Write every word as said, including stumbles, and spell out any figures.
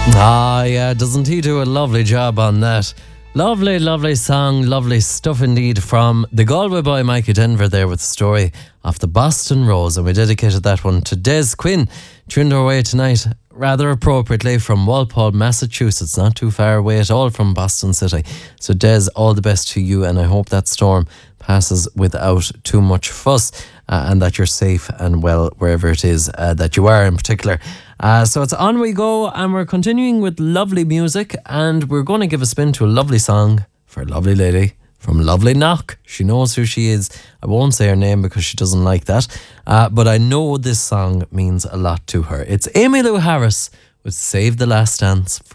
Ah, yeah, doesn't he do a lovely job on that? Lovely, lovely song, lovely stuff indeed from the Galway boy Mikey Denver there with the story of the Boston Rose, and we dedicated that one to Des Quinn, tuned our way tonight rather appropriately from Walpole, Massachusetts, not too far away at all from Boston City. So Des, all the best to you, and I hope that storm passes without too much fuss, uh, and that you're safe and well wherever it is uh, that you are in particular. Uh, so it's on we go, and we're continuing with lovely music, and we're going to give a spin to a lovely song for a lovely lady from lovely Knock. She knows who she is. I won't say her name because she doesn't like that, uh, but I know this song means a lot to her. It's Emmylou Harris with Save the Last Dance.